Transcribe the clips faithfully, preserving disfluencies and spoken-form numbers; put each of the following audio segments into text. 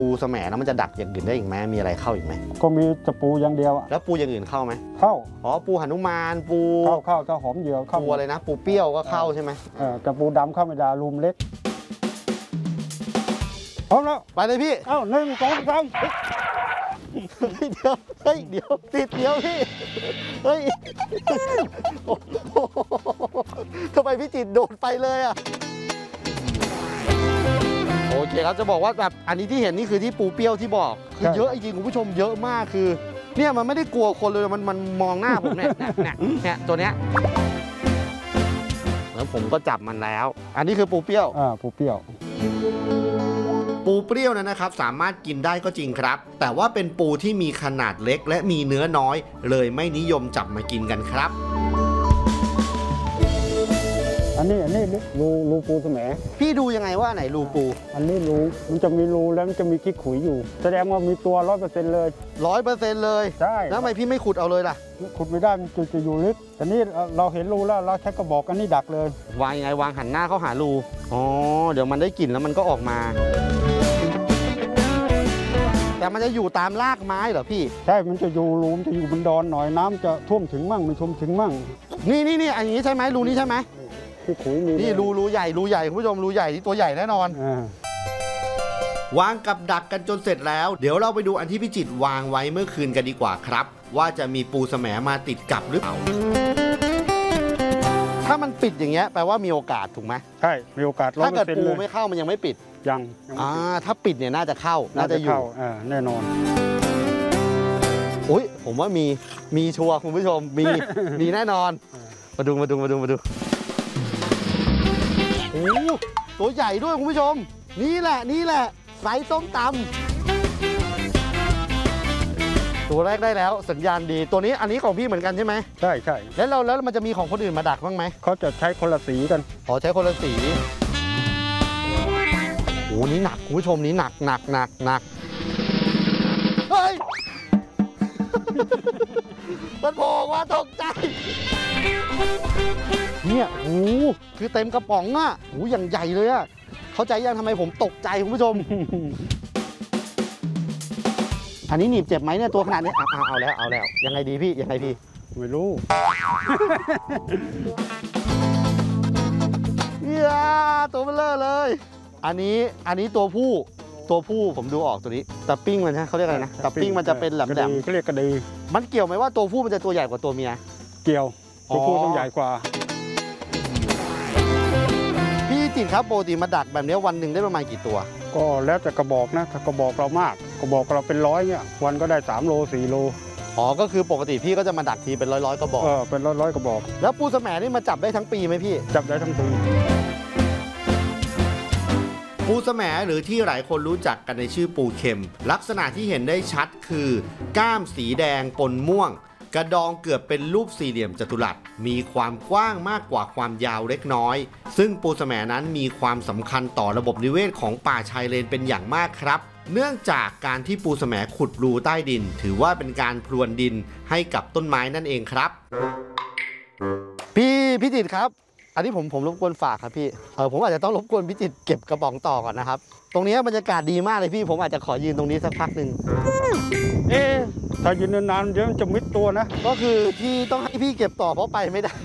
ปูแสมแล้วมันจะดักอย่างอื่นได้อีกไหมมีอะไรเข้าอีกไหมก็มีจะปูอย่างเดียวอะแล้วปูอย่างอื่นเข้าไหมเข้าอ๋อปูหนุมานปูเข้าเข้าเจ้าหอมเหยื่อเข้าปูอะไรนะปูเปรี้ยวก็เข้าใช่ไหมเออแต่ปูดำเข้าไม่ได้รูมเล็กพร้อมแล้วไปเลยพี่เอ้าหนึ่งสองสามเดี๋ยวเฮ้ยเดี๋ยวติดเดี๋ยวพี่เฮ้ยทำไมพี่จิตโดดไปเลยอ่ะโอเคครับจะบอกว่าแบบอันนี้ที่เห็นนี่คือที่ปูเปรี้ยวที่บอกคือเยอะจริงคุณผู้ชมเยอะมากคือเนี่ยมันไม่ได้กลัวคนเลยมันมันมองหน้าผมเนี่ยเนี่ยเนี่ยตัวเนี้ยแล้วผมก็จับมันแล้วอันนี้คือปูเปรี้ยวอ่าปูเปรี้ยวปูเปรี้ยวนั้นนะครับสามารถกินได้ก็จริงครับแต่ว่าเป็นปูที่มีขนาดเล็กและมีเนื้อน้อยเลยไม่นิยมจับมากินกันครับอันนี้อันนี้รูรูปูแสมพี่ดูยังไงว่าไหนรูปูอันนี้รูมันจะมีรูแล้วมันจะมีขี้ขุยอยู่แสดงว่ามีตัวร้อยเปอร์เซ็นต์เลยร้อยเปอร์เซ็นต์เลยใช่แล้วทำไมพี่ไม่ขุดเอาเลยล่ะขุดไม่ได้มันจะจะอยู่ลึกแต่นี่เราเห็นรูแล้วเราใช้กระบอกอันนี้ดักเลยวางยังไงวางหันหน้าเข้าหารูอ๋อเดี๋ยวมันได้กลิ่นแล้วมันก็ออกมาแต่มันจะอยู่ตามรากไม้เหรอพี่ใช่มันจะอยู่รูมจะอยู่บนดอนหน่อยน้ำจะท่วมถึงมั่งไม่ท่วมถึงมั่งนี่นี่นี่อันนี้ใช่ไหมรูนี้ใช่ไหมที่ขุยมีนี่รูรูใหญ่รูใหญ่คุณผู้ชมรูใหญ่ที่ตัวใหญ่แน่นอนวางกับดักกันจนเสร็จแล้วเดี๋ยวเราไปดูอันที่พี่จิตวางไว้เมื่อคืนกันดีกว่าครับว่าจะมีปูแสมมาติดกับหรือเปล่าถ้ามันปิดอย่างเงี้ยแปลว่ามีโอกาสถูกไหมใช่มีโอกาสถ้าเกิดปูไม่เข้ามันยังไม่ปิดยังอ่าถ้าปิดเนี่ยน่าจะเข้าน่าจะอยู่อ่าแน่นอนอุ้ยผมว่ามีมีชัวร์คุณผู้ชมมีมีแน่นอนมาดูมาดูมาดูมาดูโอ้ตัวใหญ่ด้วยคุณผู้ชมนี่แหละนี่แหละไซส์ส้มตำตัวแรกได้แล้วสัญญาณดีตัวนี้อันนี้ของพี่เหมือนกันใช่ไหมใช่ใช่แล้วเราแล้วมันจะมีของคนอื่นมาดักบ้างไหมเขาจะใช้คนละสีกันขอใช้คนละสีโอ้นี่หนักคุณผู้ชมนี่หนักหนักหนักหนักเฮ้ยมันโผล่มาตกใจเนี่ยโอ้คือเต็มกระป๋องอ่ะโอ้อย่างใหญ่เลยอ่ะเข้าใจยังทำไมผมตกใจคุณผู้ชมอันนี้หนีบเจ็บไหมเนี่ยตัวขนาดนี้เอาเอาแล้วเอาแล้วยังไงดีพี่ยังไงพี่ไม่รู้เฮียตัวเบลอเลยอันนี้อันนี้ตัวผู้ตัวผู้ผมดูออกตัวนี้แต่ปิ้งมันนะเขาเรียกอะไรนะแต่ปิ้งมันจะเป็นแหลมแหลมเขาเรียกกระดีมันเกี่ยวไหมว่าตัวผู้มันจะตัวใหญ่กว่าตัวเมียเกี่ยวตัวผู้ต้องใหญ่กว่าพี่จิตครับปกติมาดักแบบนี้วันหนึ่งได้ประมาณกี่ตัวก็แล้วแต่กระบอกนะถ้ากระบอกเรามากกระบอกเราเป็นร้อยเนี่ยวันก็ได้สามโลสี่โลอ๋อก็คือปกติพี่ก็จะมาดักทีเป็นร้อยร้อยกระบอกเออเป็นร้อยร้อยกระบอกแล้วปูแสมนี่มาจับได้ทั้งปีไหมพี่จับได้ทั้งปีปูแสมหรือที่หลายคนรู้จักกันในชื่อปูเข็มลักษณะที่เห็นได้ชัดคือก้ามสีแดงปนม่วงกระดองเกือบเป็นรูปสี่เหลี่ยมจัตุรัสมีความกว้างมากกว่าความยาวเล็กน้อยซึ่งปูแสมนั้นมีความสำคัญต่อระบบนิเวศของป่าชายเลนเป็นอย่างมากครับเนื่องจากการที่ปูแสมขุดรูใต้ดินถือว่าเป็นการพรวนดินให้กับต้นไม้นั่นเองครับพี่พี่จิตครับอันนี้ผมผมรบกวนฝากครับพี่เออผมอาจจะต้องรบกวนพี่จิตเก็บกระป๋องต่อก่อนนะครับตรงนี้บรรยากาศดีมากเลยพี่ผมอาจจะขอยืนตรงนี้สักพักหนึ่งเอ๊ะถ้ายืนนานๆเดี๋ยวจะมิดตัวนะก็คือพี่ต้องให้พี่เก็บต่อเพราะไปไม่ได้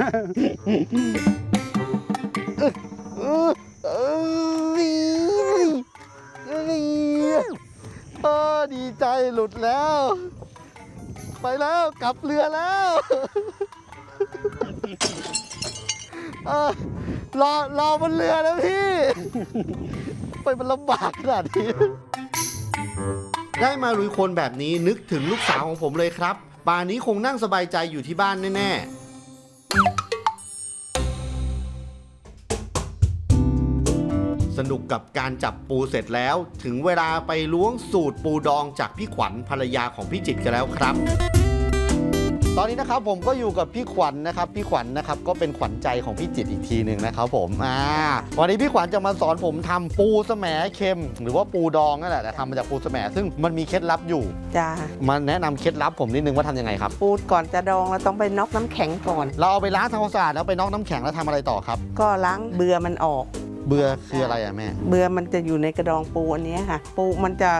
เออดีใจหลุดแล้วไปแล้วกลับเรือแล้วเออรอรอบนเรือนะพี่ไปมันลำบากขนาดนี้ได้มาลุยโคลนแบบนี้นึกถึงลูกสาวของผมเลยครับป่านนี้คงนั่งสบายใจอยู่ที่บ้านแน่ๆสนุกกับการจับปูเสร็จแล้วถึงเวลาไปล้วงสูตรปูดองจากพี่ขวัญภรรยาของพี่จิตกันแล้วครับตอนนี้นะครับผมก็อยู่กับพี่ขวัญนะครับพี่ขวัญนะครับก็เป็นขวัญใจของพี่จิตอีกทีหนึ่งนะครับผมอ่าวันนี้พี่ขวัญจะมาสอนผมทำปูแสมเค็มหรือว่าปูดองนั่นแหละแต่ทำมาจากปูแสมซึ่งมันมีเคล็ดลับอยู่จ้ามาแนะนำเคล็ดลับผมนิดนึงว่าทำยังไงครับปูก่อนจะดองเราต้องไปน็อกน้ำแข็งก่อนเราเอาไปล้างทำความสะอาดแล้วไปน็อกน้ำแข็งแล้วทำอะไรต่อครับก็ล้างเบื่อมันออกเบื่อคืออะไรอ่ะแม่เบื่อมันจะอยู่ในกระดองปูอันนี้ค่ะ ปูมันจะ